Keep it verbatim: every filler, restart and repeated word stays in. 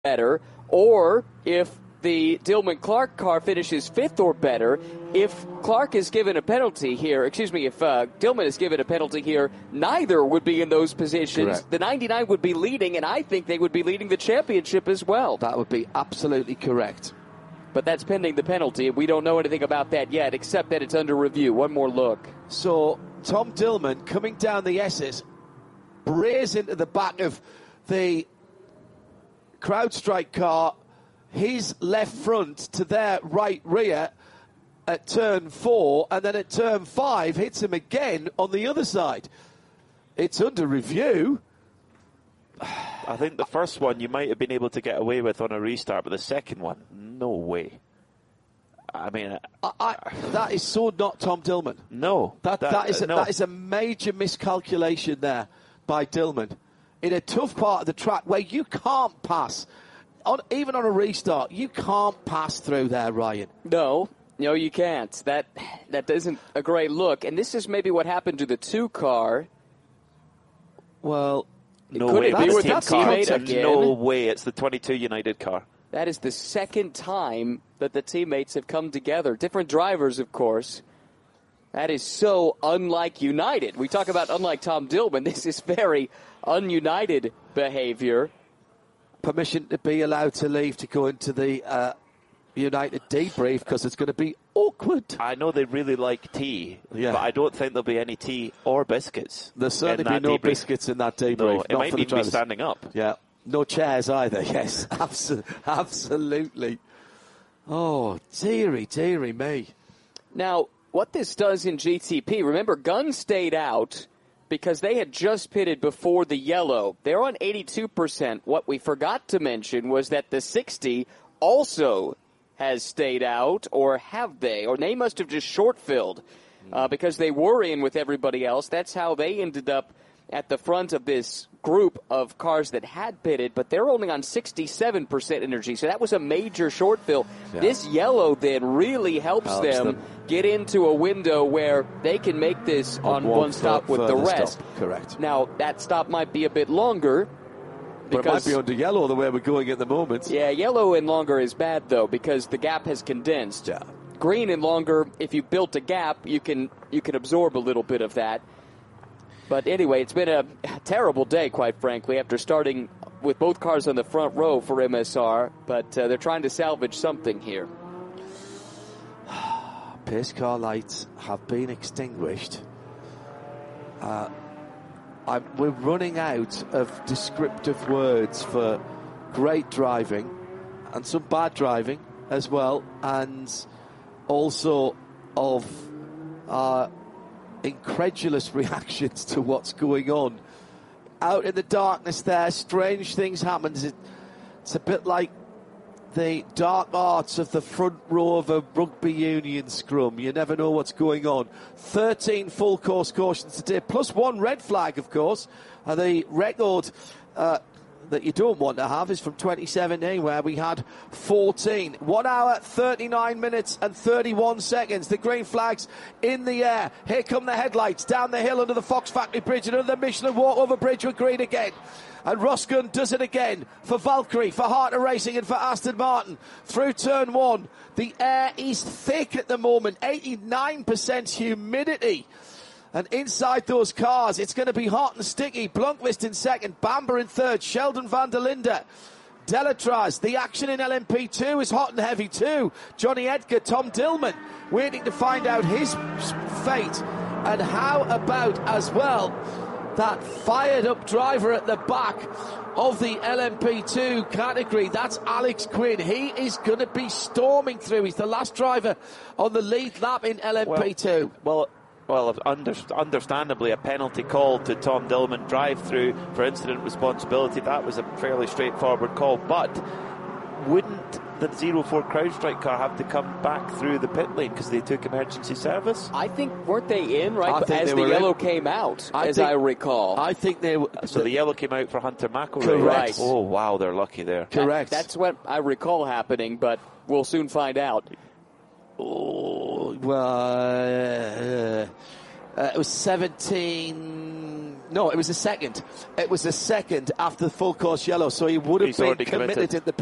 better, or if the Dillman-Clark car finishes fifth or better, if Clark is given a penalty here, excuse me, if uh, Dillman is given a penalty here, neither would be in those positions. Correct. The ninety-nine would be leading, and I think they would be leading the championship as well. That would be absolutely correct. But that's pending the penalty. We don't know anything about that yet, except that it's under review. One more look. So Tom Dillman coming down the S's, brays into the back of the CrowdStrike car, his left front to their right rear at turn four, and then at turn five hits him again on the other side. It's under review. I think the first one you might have been able to get away with on a restart, but the second one, no way. I mean, I, I, that is so not Tom Dillman. No, that that, that is a, no. that is a major miscalculation there by Dillman in a tough part of the track where you can't pass. On, even on a restart, you can't pass through there, Ryan. No, no, you can't. That that isn't a great look. And this is maybe what happened to the two car. Well, no could way. it be That's with team that car. teammate again? No way. It's the twenty-two United car. That is the second time that the teammates have come together. Different drivers, of course. That is so unlike United. We talk about unlike Tom Dillman. This is very un-United behavior. Permission to be allowed to leave to go into the uh, United debrief because it's going to be awkward. I know they really like tea, yeah. but I don't think there'll be any tea or biscuits. There'll certainly be no debrief. biscuits in that debrief. No, it not might for the even be standing up. Yeah, no chairs either. Yes, Abso- absolutely. Oh, dearie, dearie me. Now, what this does in G T P, remember, Gunn stayed out because they had just pitted before the yellow. They're on eighty-two percent. What we forgot to mention was that the sixty also has stayed out, or have they? Or they must have just short-filled uh, because they were in with everybody else. That's how they ended up at the front of this group of cars that had pitted, but they're only on sixty-seven percent energy, so that was a major short fill. Yeah. This yellow then really helps, helps them, them get into a window where they can make this on, on one, one stop with the rest. Stop. Correct. Now, that stop might be a bit longer. But it might be under yellow the way we're going at the moment. Yeah, yellow and longer is bad, though, because the gap has condensed. Yeah. Green and longer, if you built a gap, you can you can absorb a little bit of that. But anyway, it's been a terrible day, quite frankly, after starting with both cars on the front row for M S R. But uh, they're trying to salvage something here. Pace car lights have been extinguished. Uh, I'm, we're running out of descriptive words for great driving and some bad driving as well, and also of uh, incredulous reactions to what's going on. Out in the darkness there, strange things happen. It, it's a bit like the dark arts of the front row of a rugby union scrum. You never know what's going on. thirteen full course cautions today, plus one red flag, of course. And the record uh, that you don't want to have is from twenty seventeen, where we had fourteen. One hour, thirty-nine minutes and thirty-one seconds. The green flag's in the air. Here come the headlights down the hill under the Fox Factory Bridge and under the Michelin Walkover Bridge with green again. And Roscoe does it again for Valkyrie, for Harter Racing and for Aston Martin. Through turn one, the air is thick at the moment, eighty-nine percent humidity. And inside those cars, it's going to be hot and sticky. Blomqvist in second, Bamber in third, Sheldon van der Linde. Delatraz, the action in L M P two is hot and heavy too. Johnny Edgar, Tom Dillman, waiting to find out his fate. And how about, as well, that fired-up driver at the back of the L M P two category. That's Alex Quinn. He is going to be storming through. He's the last driver on the lead lap in L M P two. Well, well Well, under, understandably, a penalty call to Tom Dillman drive-through for incident responsibility. That was a fairly straightforward call. But wouldn't the zero four CrowdStrike car have to come back through the pit lane because they took emergency service? I think, weren't they in, right, as the yellow in. came out, I as think, I recall? I think they were. So the, the yellow came out for Hunter McElroy. Correct. Oh, wow, they're lucky there. Correct. That, that's what I recall happening, but we'll soon find out. Oh, well, uh, uh, it was seventeen. No, it was a second. It was a second after the full course yellow, so he would have He's been already committed, committed. at the